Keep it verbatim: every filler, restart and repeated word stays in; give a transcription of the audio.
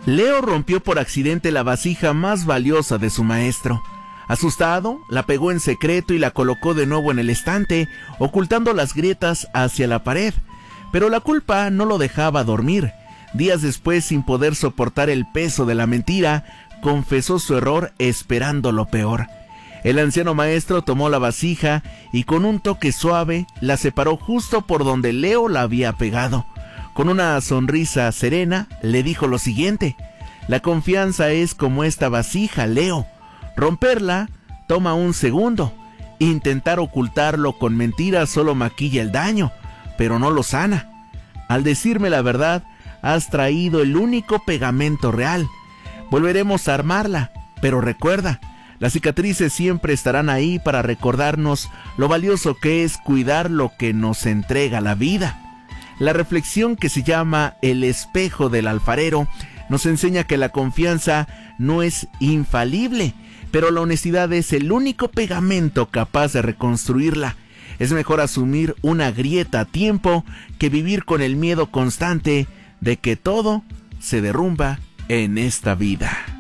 Leo rompió por accidente la vasija más valiosa de su maestro. Asustado, la pegó en secreto y la colocó de nuevo en el estante, ocultando las grietas hacia la pared. Pero la culpa no lo dejaba dormir. Días después, sin poder soportar el peso de la mentira, confesó su error esperando lo peor. El anciano maestro tomó la vasija y con un toque suave la separó justo por donde Leo la había pegado. Con una sonrisa serena le dijo lo siguiente: la confianza es como esta vasija, Leo. Romperla toma un segundo. Intentar ocultarlo con mentiras solo maquilla el daño, pero no lo sana. Al decirme la verdad, has traído el único pegamento real. Volveremos a armarla, pero recuerda, las cicatrices siempre estarán ahí para recordarnos lo valioso que es cuidar lo que nos entrega la vida. La reflexión, que se llama El espejo del alfarero, nos enseña que la confianza no es infalible, pero la honestidad es el único pegamento capaz de reconstruirla. Es mejor asumir una grieta a tiempo que vivir con el miedo constante de que todo se derrumba en esta vida.